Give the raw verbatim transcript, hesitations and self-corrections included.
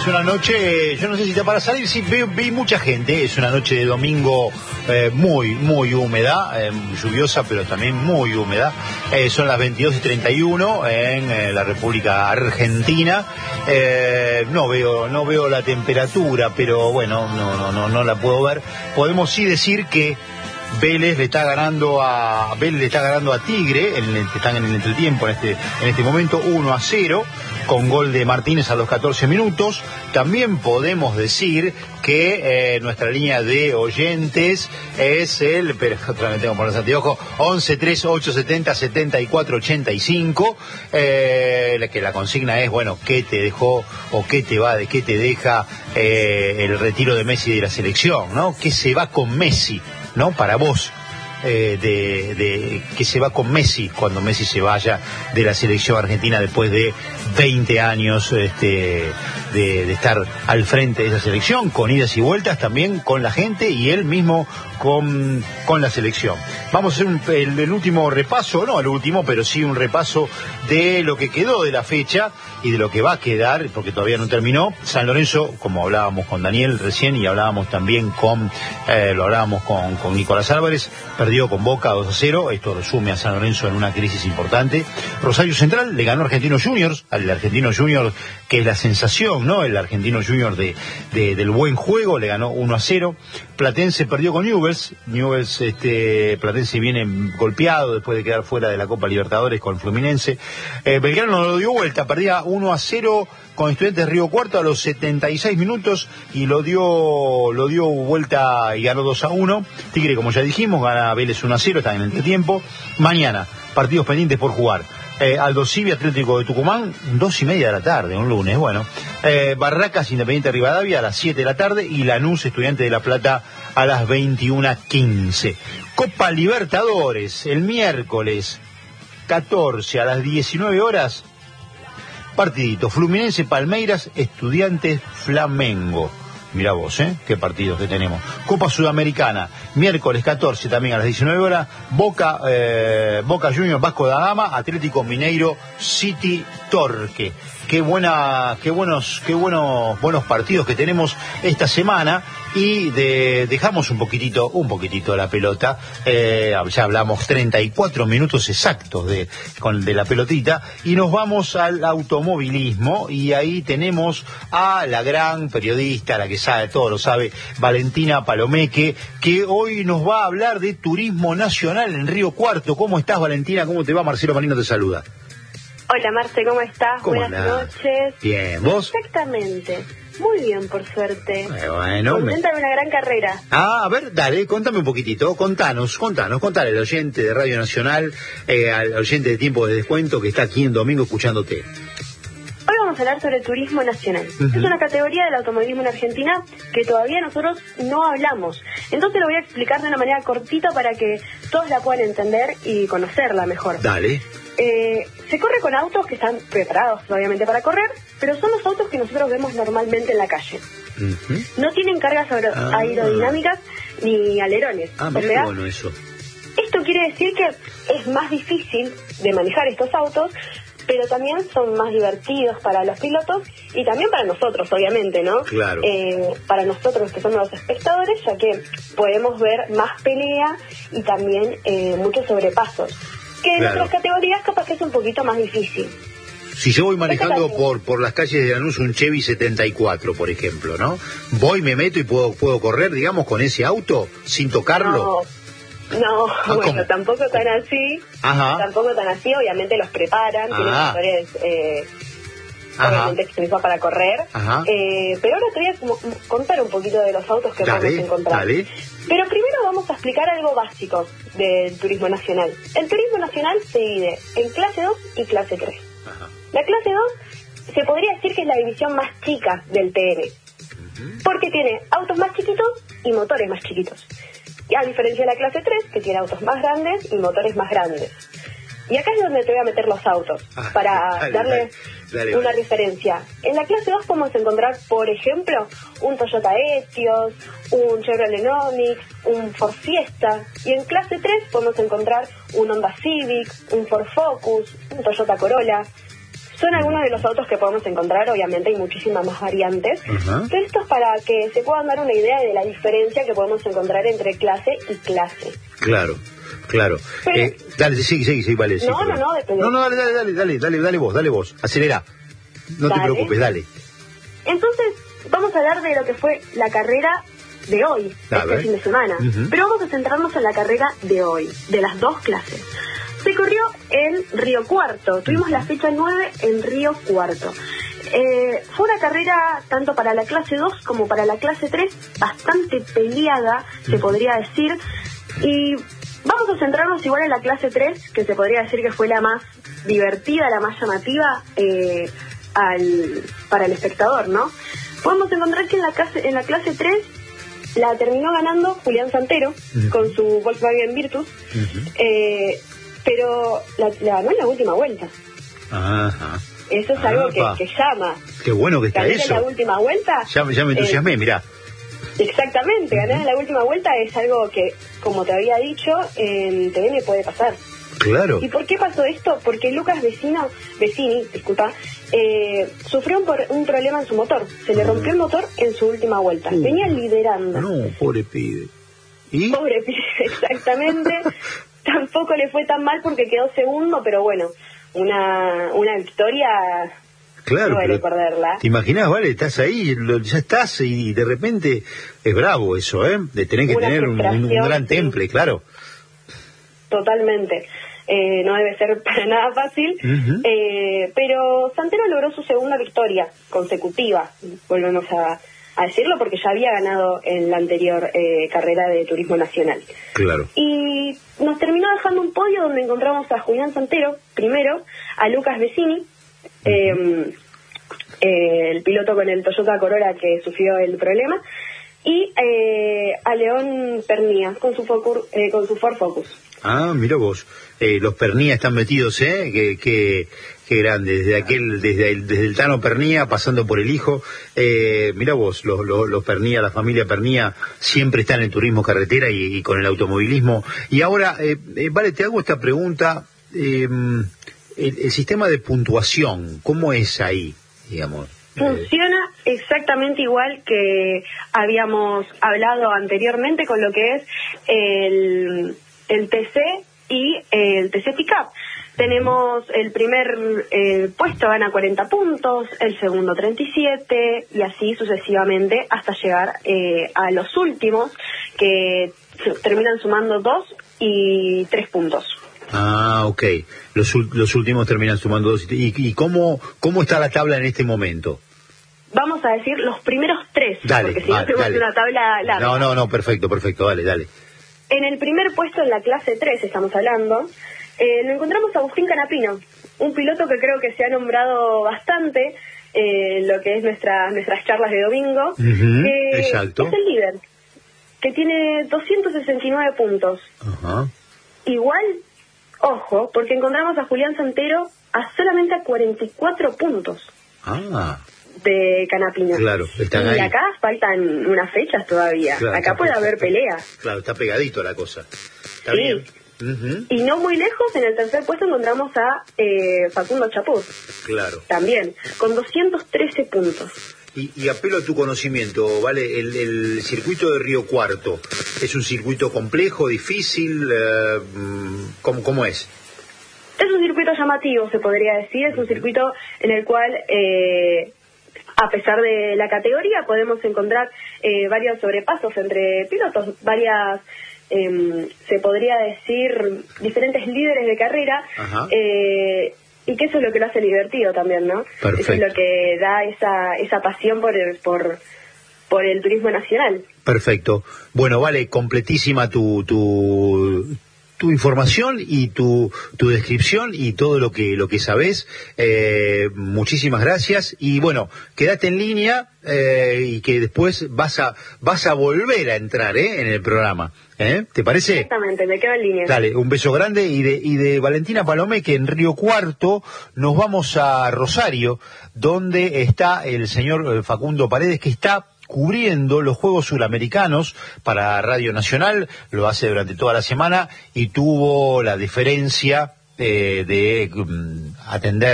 una noche, yo no sé si está para salir, sí, vi, vi mucha gente, es una noche de domingo eh, muy, muy húmeda, eh, lluviosa, pero también muy húmeda. Eh, son las veintidós y treinta y uno en eh, la República Argentina. Eh, no veo, no veo la temperatura, pero bueno, no, no, no, no la puedo ver. Podemos sí decir que Vélez le está ganando a Vélez le está ganando a Tigre, en el, están en el entretiempo en este, en este momento, uno a cero, con gol de Martínez a los catorce minutos. También podemos decir que eh, nuestra línea de oyentes es el, pero otra vez tengo que poner los anteojos, once tres ocho setenta setenta y cuatro ochenta y cinco, eh, la que la consigna es, bueno, ¿qué te dejó o qué te va, de qué te deja eh, el retiro de Messi de la selección, ¿no? ¿Qué se va con Messi, ¿no? Para vos, eh, de, de que se va con Messi cuando Messi se vaya de la selección argentina después de veinte años este, de, de estar al frente de esa selección, con idas y vueltas también con la gente y él mismo con, con la selección. Vamos a hacer un, el, el último repaso, no el último, pero sí un repaso de lo que quedó de la fecha y de lo que va a quedar, porque todavía no terminó. San Lorenzo, como hablábamos con Daniel recién y hablábamos también con, eh, lo hablábamos con, con Nicolás Álvarez, perdió con Boca dos a cero, esto resume a San Lorenzo en una crisis importante. Rosario Central le ganó a Argentinos Juniors, al Argentino Juniors que es la sensación, ¿no? El Argentino Juniors de, de, del buen juego, le ganó uno a cero. Platense perdió con Newell's, Newell's, este, Platense viene golpeado después de quedar fuera de la Copa Libertadores con Fluminense. Eh, Belgrano lo dio vuelta, perdía uno a cero con Estudiantes de Río Cuarto a los setenta y seis minutos y lo dio lo dio vuelta y ganó dos a uno. Tigre, como ya dijimos, gana Vélez uno a cero, está en el entretiempo. Mañana, partidos pendientes por jugar. Eh, Aldo Civi, Atlético de Tucumán, dos y media de la tarde, un lunes, bueno. Eh, Barracas, Independiente Rivadavia a las siete de la tarde y Lanús, Estudiante de La Plata a las veintiuna quince. Copa Libertadores, el miércoles catorce a las diecinueve horas, partidito, Fluminense, Palmeiras, Estudiantes, Flamengo. Mirá vos, ¿eh? Qué partidos que tenemos. Copa Sudamericana, miércoles catorce también a las diecinueve horas, Boca, eh, Boca Juniors, Vasco da Gama, Atlético Mineiro, City Torque. Qué buena, qué buenos, qué buenos, buenos partidos que tenemos esta semana y de, dejamos un poquitito, un poquitito la pelota. Eh, ya hablamos treinta y cuatro minutos exactos de, con, de la pelotita y nos vamos al automovilismo y ahí tenemos a la gran periodista, la que sabe, todo lo sabe, Valentina Palomeque, que hoy nos va a hablar de turismo nacional en Río Cuarto. ¿Cómo estás, Valentina? ¿Cómo te va? Marcelo Marino te saluda. Hola, Marce, ¿cómo estás? ¿Cómo Buenas andás? noches. Bien, ¿vos? Exactamente. Muy bien, por suerte. Eh, bueno, Contenta me... de una gran carrera. Ah, a ver, dale, contame un poquitito, contanos, contanos, contale al oyente de Radio Nacional, eh, al oyente de Tiempo de Descuento que está aquí en domingo escuchándote. Hoy vamos a hablar sobre turismo nacional. Uh-huh. Es una categoría del automovilismo en Argentina que todavía nosotros no hablamos. Entonces lo voy a explicar de una manera cortita para que todos la puedan entender y conocerla mejor. Dale. Eh, se corre con autos que están preparados obviamente para correr, pero son los autos que nosotros vemos normalmente en la calle. Uh-huh. No tienen cargas aer- ah. aerodinámicas ni alerones. Ah, o sea, bueno eso. Esto quiere decir que es más difícil de manejar estos autos, pero también son más divertidos para los pilotos y también para nosotros, obviamente, ¿no? Claro. Eh, para nosotros que somos los espectadores, ya que podemos ver más pelea y también eh, muchos sobrepasos. Que en claro. otras categorías capaz que es un poquito más difícil. Si yo voy manejando por por las calles de Lanús un Chevy setenta y cuatro, por ejemplo, ¿no? Voy, me meto y puedo puedo correr, digamos, con ese auto sin tocarlo. No, no ah, bueno, ¿cómo? tampoco tan así. Ajá. Tampoco tan así, obviamente los preparan, tienen motores eh, obviamente expensos para correr. Eh, pero ahora te voy a como, contar un poquito de los autos que dale, vamos a encontrar. Dale. Pero primero vamos a explicar algo básico del turismo nacional. El turismo nacional se divide en clase dos y clase tres. Ajá. La clase dos se podría decir que es la división más chica del T N, uh-huh. porque tiene autos más chiquitos y motores más chiquitos. Y a diferencia de la clase tres, que tiene autos más grandes y motores más grandes. Y acá es donde te voy a meter los autos, ah, para dale, darle dale, dale, una dale. referencia. En la clase dos podemos encontrar, por ejemplo, un Toyota Etios, un Chevrolet Onix, un Ford Fiesta. Y en clase tres podemos encontrar un Honda Civic, un Ford Focus, un Toyota Corolla. Son algunos de los autos que podemos encontrar, obviamente hay muchísimas más variantes, uh-huh. pero esto es para que se puedan dar una idea de la diferencia que podemos encontrar entre clase y clase. Claro, claro. Pero, eh, dale, sí, sí, sí, vale. Sí, no, no, no, depende. No, no, dale, dale, dale, dale, dale, dale vos, dale vos, acelera. No dale. Te preocupes, dale. Entonces, vamos a hablar de lo que fue la carrera de hoy, a este ver. fin de semana. Uh-huh. Pero vamos a centrarnos en la carrera de hoy, de las dos clases. Se corrió en Río Cuarto, tuvimos la fecha nueve en Río Cuarto. Eh, fue una carrera tanto para la clase dos como para la clase tres, bastante peleada, se podría decir. Y vamos a centrarnos igual en la clase tres, que se podría decir que fue la más divertida, la más llamativa eh, al, para el espectador, ¿no? Podemos encontrar que en la clase, en la clase tres la terminó ganando Julián Santero uh-huh. con su Volkswagen Virtus, uh-huh. eh, pero la, la ganó en la última vuelta. Ajá. Eso es algo que, que llama. Qué bueno que está ganar eso. En la última vuelta. Ya, ya me entusiasmé, eh, mirá. Exactamente, uh-huh. ganar en la última vuelta es algo que, como te había dicho, en T V N puede pasar. Claro. ¿Y por qué pasó esto? Porque Lucas Vecino, Vecini, disculpa, eh, sufrió un, por, un problema en su motor. Se le rompió el motor en su última vuelta. Uh, Venía liderando. No, pobre pibe. ¿Y? Pobre pibe, exactamente. Tampoco le fue tan mal porque quedó segundo, pero bueno, una, una victoria... Claro, no vale perderla. ¿Te imaginas, vale? Estás ahí, lo, ya estás y de repente es bravo eso, ¿eh? De tener que una tener un, un, un gran temple, sí. Claro. Totalmente. Eh, no debe ser para nada fácil, uh-huh. eh, pero Santero logró su segunda victoria consecutiva, volvemos a, a decirlo, porque ya había ganado en la anterior eh, carrera de Turismo Nacional. Claro. Y nos terminó dejando un podio donde encontramos a Julián Santero, primero, a Lucas Vecini, uh-huh. eh, eh, el piloto con el Toyota Corolla que sufrió el problema, y eh, a León Pernía con su, Focur, eh, con su Ford Focus. Ah, mira vos, eh, los Pernía están metidos, ¿eh? Que, que, que grande, desde aquel, desde el, desde el Tano Pernía, pasando por el hijo, eh, mira vos, los, los, los Pernía, la familia Pernía, siempre están en el turismo carretera y, y con el automovilismo. Y ahora, eh, eh, vale, te hago esta pregunta, eh, el, el sistema de puntuación, ¿cómo es ahí, digamos? Funciona exactamente igual que habíamos hablado anteriormente con lo que es el... el T C y el T C Pickup. Tenemos el primer eh, puesto gana cuarenta puntos, el segundo treinta y siete y así sucesivamente hasta llegar eh, a los últimos que terminan sumando dos y tres puntos. Ah, ok. Los, los últimos terminan sumando dos y, y cómo cómo está la tabla en este momento. Vamos a decir los primeros tres, dale, porque si no tenemos una tabla larga. No, no, no, perfecto, perfecto, dale, dale. En el primer puesto en la clase tres, estamos hablando, eh, lo encontramos a Agustín Canapino, un piloto que creo que se ha nombrado bastante en eh, lo que es nuestra, nuestras charlas de domingo. Uh-huh, eh, exacto. Es el líder, que tiene doscientos sesenta y nueve puntos. Uh-huh. Igual, ojo, porque encontramos a Julián Santero a solamente a cuarenta y cuatro puntos. Ah. De Canapino. Claro, están y ahí. Acá faltan unas fechas todavía. Claro, acá puede haber pelea. Claro, está pegadito la cosa. Está sí. bien. Uh-huh. Y no muy lejos, en el tercer puesto encontramos a eh, Facundo Chapur. Claro. También, con doscientos trece puntos. Y, y apelo a tu conocimiento, ¿vale? El, el circuito de Río Cuarto, ¿es un circuito complejo, difícil? Eh, ¿cómo, ¿Cómo es? Es un circuito llamativo, se podría decir. Es un circuito en el cual... Eh, A pesar de la categoría, podemos encontrar eh, varios sobrepasos entre pilotos, varias, eh, se podría decir, diferentes líderes de carrera, eh, y que eso es lo que lo hace divertido también, ¿no? Perfecto. Eso es lo que da esa esa pasión por el, por, por el turismo nacional. Perfecto. Bueno, vale, completísima tu... tu... tu información y tu tu descripción y todo lo que lo que sabés. Eh, muchísimas gracias y bueno, quédate en línea eh, y que después vas a vas a volver a entrar eh, en el programa. ¿Eh? ¿Te parece? Exactamente, me quedo en línea. Dale, un beso grande y de y de Valentina Palomé, que en Río Cuarto nos vamos a Rosario, donde está el señor Facundo Paredes, que está cubriendo los Juegos Suramericanos para Radio Nacional, lo hace durante toda la semana y tuvo la deferencia eh, de um, atender